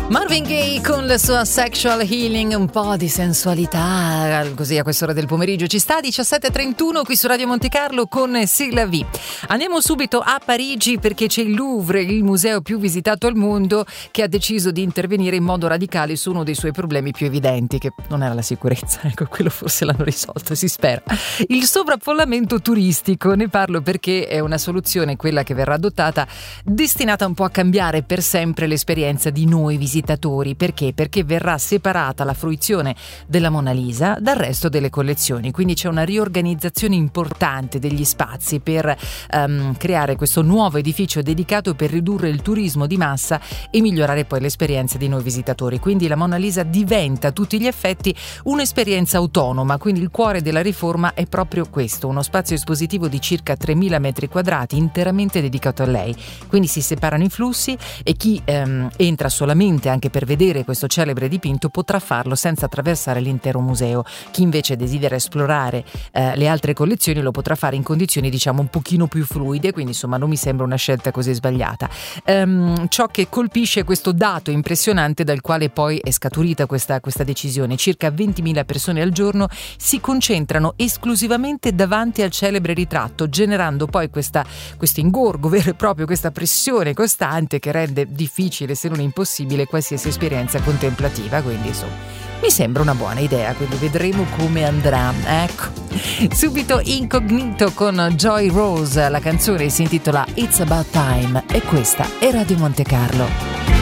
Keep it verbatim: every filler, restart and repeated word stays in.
Marvin Gaye con la sua Sexual Healing, un po' di sensualità, così a quest'ora del pomeriggio ci sta. Diciassette e trentuno qui su Radio Monte Carlo con Sigla V. Andiamo subito a Parigi perché c'è il Louvre, il museo più visitato al mondo, che ha deciso di intervenire in modo radicale su uno dei suoi problemi più evidenti, che non era la sicurezza, ecco, quello forse l'hanno risolto, si spera. Il sovraffollamento turistico, ne parlo perché è una soluzione, quella che verrà adottata, destinata un po' a cambiare per sempre l'esperienza di noi visitatori. Perché? Perché verrà separata la fruizione della Mona Lisa dal resto delle collezioni, quindi c'è una riorganizzazione importante degli spazi per um, creare questo nuovo edificio dedicato per ridurre il turismo di massa e migliorare poi l'esperienza di noi visitatori. Quindi la Mona Lisa diventa a tutti gli effetti un'esperienza autonoma, quindi il cuore della riforma è proprio questo, uno spazio espositivo di circa tremila metri quadrati interamente dedicato a lei. Quindi si separano i flussi e chi um, entra solamente anche per vedere questo celebre dipinto potrà farlo senza attraversare l'intero museo. Chi invece desidera esplorare eh, le altre collezioni lo potrà fare in condizioni diciamo un pochino più fluide, quindi insomma non mi sembra una scelta così sbagliata. Ehm, ciò che colpisce è questo dato impressionante dal quale poi è scaturita questa, questa decisione: circa ventimila persone al giorno si concentrano esclusivamente davanti al celebre ritratto, generando poi questa, questo ingorgo vero e proprio, questa pressione costante che rende difficile se non impossibile qualsiasi esperienza contemplativa. Quindi insomma mi sembra una buona idea, quindi vedremo come andrà. Ecco, subito Incognito con Joy Rose, la canzone si intitola It's About Time e questa è Radio Monte Carlo.